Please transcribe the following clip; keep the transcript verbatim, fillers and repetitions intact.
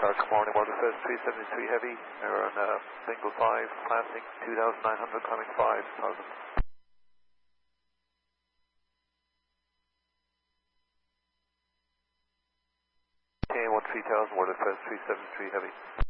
good morning, Water Fest three seventy-three Heavy. We're on uh, single five, passing two thousand nine hundred, coming five thousand. K one three thousand, Water Fest three seventy-three Heavy.